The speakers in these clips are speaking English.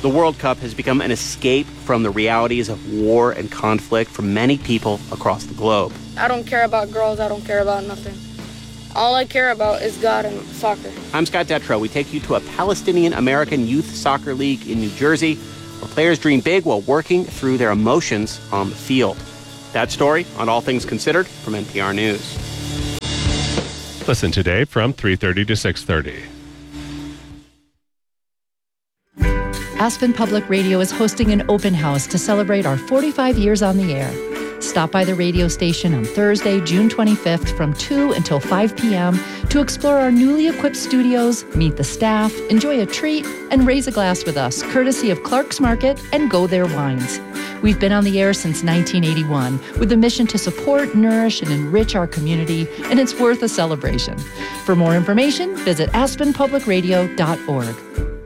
The World Cup has become an escape from the realities of war and conflict for many people across the globe. I don't care about girls. I don't care about nothing. All I care about is God and soccer. I'm Scott Detrow. We take you to a Palestinian-American youth soccer league in New Jersey where players dream big while working through their emotions on the field. That story on All Things Considered from NPR News. Listen today from 3:30 to 6:30. Aspen Public Radio is hosting an open house to celebrate our 45 years on the air. Stop by the radio station on Thursday, June 25th from 2 until 5 p.m. to explore our newly equipped studios, meet the staff, enjoy a treat, and raise a glass with us, courtesy of Clark's Market and Go There Wines. We've been on the air since 1981 with a mission to support, nourish, and enrich our community, and it's worth a celebration. For more information, visit aspenpublicradio.org.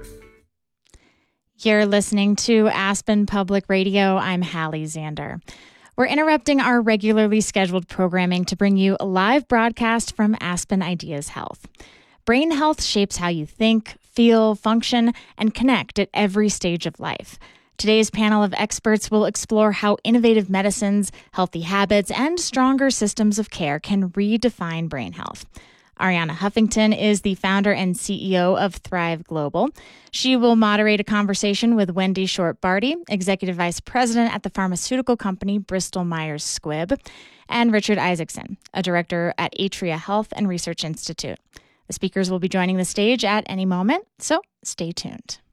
You're listening to Aspen Public Radio. I'm Hallie Zander. We're interrupting our regularly scheduled programming to bring you a live broadcast from Aspen Ideas Health. Brain health shapes how you think, feel, function, and connect at every stage of life. Today's panel of experts will explore how innovative medicines, healthy habits, and stronger systems of care can redefine brain health. Arianna Huffington is the founder and CEO of Thrive Global. She will moderate a conversation with Wendy Short-Barty, Executive Vice President at the pharmaceutical company Bristol Myers Squibb, and Richard Isaacson, a director at Atria Health and Research Institute. The speakers will be joining the stage at any moment, so stay tuned.